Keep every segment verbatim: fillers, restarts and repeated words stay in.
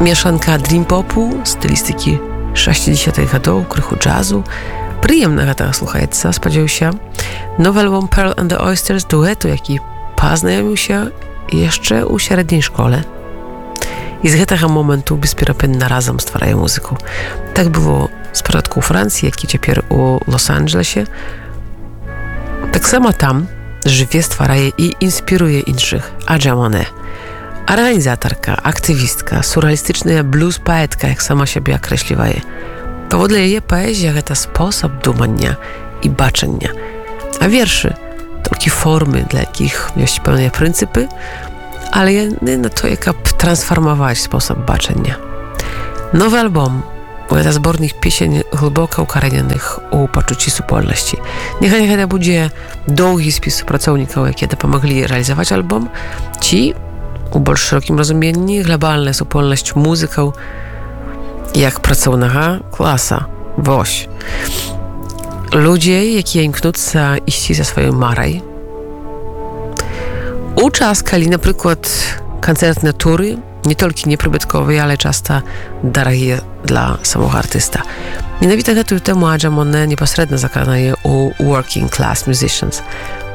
Mieszanka dream popu, stylistyki sześćdziesiątych latów, krychu jazzu. Przyjemna gata słuchaється, spodziewam się. Nowy album Pearl and the Oysters, duetu, jaki poznajomił się jeszcze u średniej szkole. I z tego momentu bezpierapinna razem stwarają muzykę. Tak było z początku u Francji, jak i teraz u Los Angelesie. Tak samo tam żywie stwaraje i inspiruje innych Adja Monet. Organizatorka, aktywistka, surrealistyczna blues poetka, jak sama siebie określiła je. Powodle jej poezja to sposób dumania i baczenia, a wierszy to formy, dla jakich jest pełne pryncypy, ale nie na to, jak transformować sposób baczenia. Nowy album to zbornik piesień głęboko ukorenionych u poczuci supolności. Niechaj niechaj to będzie długi spis pracowników, jakie pomogli realizować album, ci u bardziej szerokim rozumieniu globalna supolność muzyką jak pracowna klasa, woś. Ludzie, jakie imknąca iść ze swoją maraj. U czas, kiedy na przykład koncertne tury, nie tylko nieprzybytkowe, ale często drogie dla samego artysta. Nienawidzę tego temu Adja Monet niepośrednio zaklanaje u working class musicians.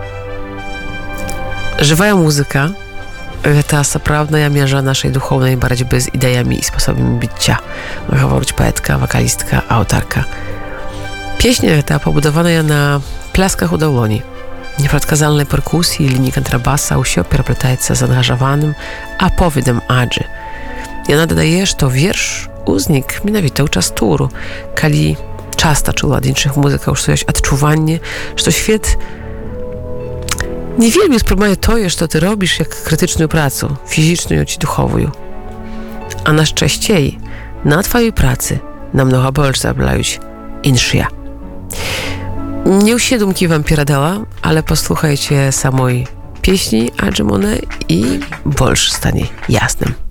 Żywa muzyka to zaprawna mierza naszej duchownej borotьby z ideami i sposobami bycia. Mówić poetka, wokalistka, autorka. Pieśń ta pobudowana na plaskach u dłoni. Nieprzedkazalnej perkusji i linii kontrabasa usio переплетается z zaangażowanym apowiedem Adży. I ona dodaje, że to wiersz uznik mianowito u czas turu, kiedy często czuła od innych muzyków już coś odczuwanie, że to świat niewiele spróbuje to, co ty robisz, jak krytyczną pracę, fizyczną i duchową. A na szczęście na twojej pracy namnogo больше zablają inszia. Nie usiedumki wam pierdala, ale posłuchajcie samej pieśni Adji Monet i больше stanie jasnym.